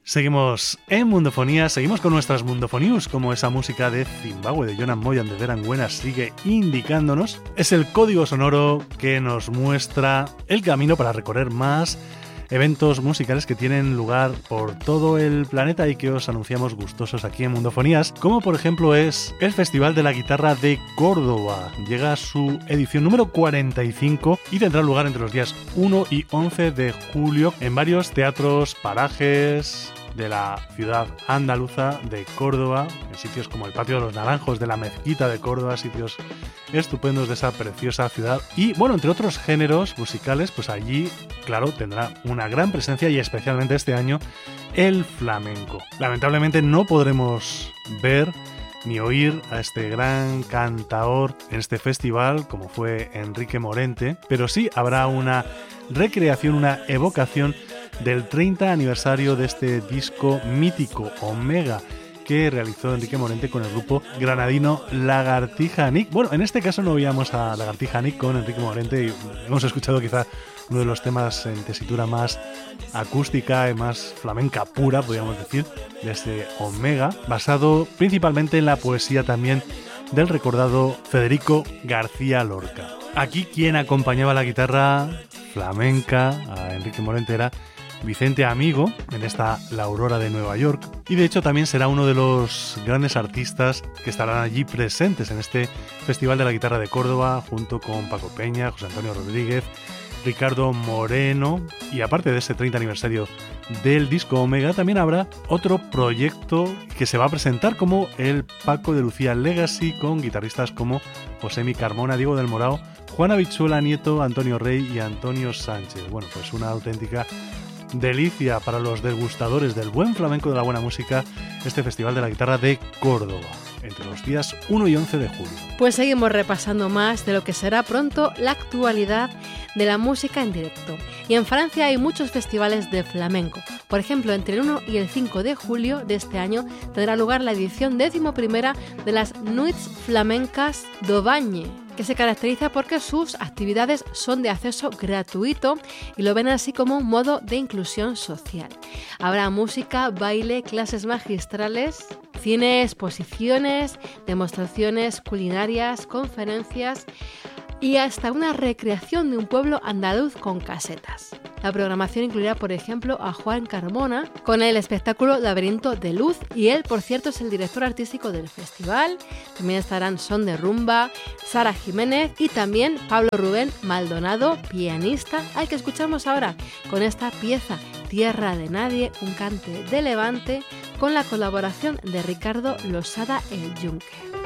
Seguimos en Mundofonía, seguimos con nuestras Mundofonews, como esa música de Zimbabue de Jonan Moyan de Veranguena sigue indicándonos. Es el código sonoro que nos muestra el camino para recorrer más eventos musicales que tienen lugar por todo el planeta y que os anunciamos gustosos aquí en Mundofonías, como por ejemplo es el Festival de la Guitarra de Córdoba. Llega a su edición número 45 y tendrá lugar entre los días 1 y 11 de julio en varios teatros, parajes de la ciudad andaluza de Córdoba, en sitios como el Patio de los Naranjos de la Mezquita de Córdoba, sitios estupendos de esa preciosa ciudad. Y bueno, entre otros géneros musicales, pues allí, claro, tendrá una gran presencia y especialmente este año el flamenco. Lamentablemente no podremos ver ni oír a este gran cantaor en este festival como fue Enrique Morente, pero sí habrá una recreación, una evocación del 30 aniversario de este disco mítico Omega que realizó Enrique Morente con el grupo granadino Lagartija Nick. Bueno, en este caso no oíamos a Lagartija Nick con Enrique Morente y hemos escuchado quizá uno de los temas en tesitura más acústica y más flamenca pura, podríamos decir, de este Omega, basado principalmente en la poesía también del recordado Federico García Lorca. Aquí quien acompañaba la guitarra flamenca a Enrique Morente era Vicente Amigo, en esta La Aurora de Nueva York, y de hecho también será uno de los grandes artistas que estarán allí presentes en este Festival de la Guitarra de Córdoba, junto con Paco Peña, José Antonio Rodríguez, Ricardo Moreno, y aparte de ese 30 aniversario del disco Omega, también habrá otro proyecto que se va a presentar como el Paco de Lucía Legacy, con guitarristas como Josemi Carmona, Diego del Morao, Juana Bichuela Nieto, Antonio Rey y Antonio Sánchez. Bueno, pues una auténtica delicia para los degustadores del buen flamenco, de la buena música, este Festival de la Guitarra de Córdoba, entre los días 1 y 11 de julio. Pues seguimos repasando más de lo que será pronto la actualidad de la música en directo. Y en Francia hay muchos festivales de flamenco. Por ejemplo, entre el 1 y el 5 de julio de este año tendrá lugar la edición 11ª de las Nuits Flamencas d'Aubagne, que se caracteriza porque sus actividades son de acceso gratuito y lo ven así como un modo de inclusión social. Habrá música, baile, clases magistrales, cine, exposiciones, demostraciones culinarias, conferencias y hasta una recreación de un pueblo andaluz con casetas. La programación incluirá, por ejemplo, a Juan Carmona con el espectáculo Laberinto de Luz, y él, por cierto, es el director artístico del festival. También estarán Son de Rumba, Sara Jiménez y también Pablo Rubén Maldonado, pianista, al que escuchamos ahora con esta pieza Tierra de Nadie, un cante de Levante, con la colaboración de Ricardo Losada el Yunque.